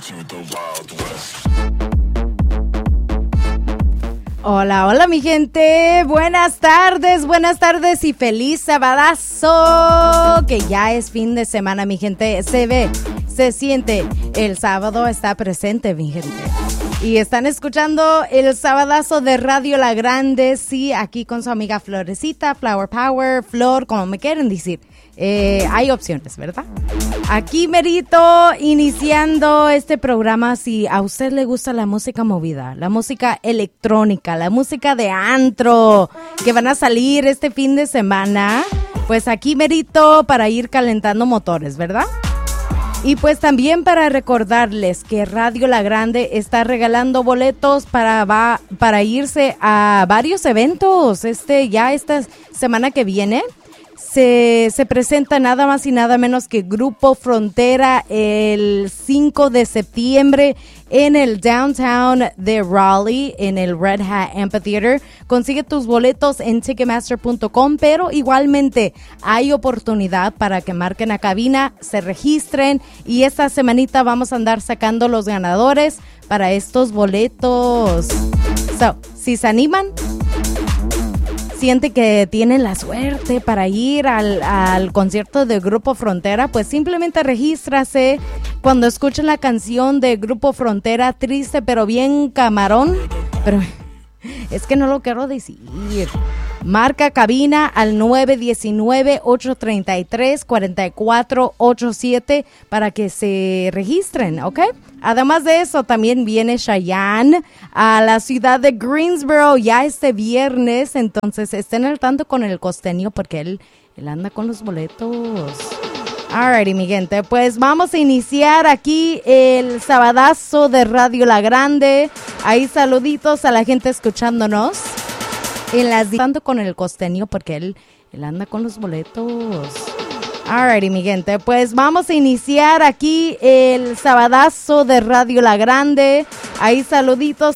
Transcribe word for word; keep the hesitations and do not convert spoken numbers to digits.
Hola, hola mi gente, buenas tardes, buenas tardes y feliz sabadazo, que ya es fin de semana mi gente, se ve, se siente, el sábado está presente mi gente. Y están escuchando el sabadazo de Radio La Grande, sí, aquí con su amiga Florecita, Flower Power, Flor, como me quieren decir. Eh, hay opciones, ¿verdad? Aquí merito iniciando este programa. Si a usted le gusta la música movida, la música electrónica, la música de antro que van a salir este fin de semana, pues aquí merito para ir calentando motores, ¿verdad? Y pues también para recordarles que Radio La Grande está regalando boletos para, va, para irse a varios eventos. Este ya esta semana que viene se, se presenta nada más y nada menos que Grupo Frontera el cinco de septiembre en el downtown de Raleigh, en el Red Hat Amphitheater. Consigue tus boletos en ticketmaster punto com, pero igualmente hay oportunidad para que marquen a cabina, se registren y esta semanita vamos a andar sacando los ganadores para estos boletos. So, si se animan, siente que tienen la suerte para ir al, al concierto de Grupo Frontera, pues simplemente regístrase. Cuando escuchen la canción de Grupo Frontera, triste pero bien camarón, pero es que no lo quiero decir. Marca cabina al nueve uno nueve, ocho tres tres, cuatro cuatro ocho siete para que se registren, ¿ok? Además de eso, también viene Chayanne a la ciudad de Greensboro ya este viernes, entonces estén al tanto con el costeño porque él, él anda con los boletos. Alrighty, mi gente, pues vamos a iniciar aquí el sabadazo de Radio La Grande. Ahí saluditos a la gente escuchándonos. En las tanto con el costeño porque él, él anda con los boletos. Alrighty, mi gente, pues vamos a iniciar aquí el sabadazo de Radio La Grande. Ahí saluditos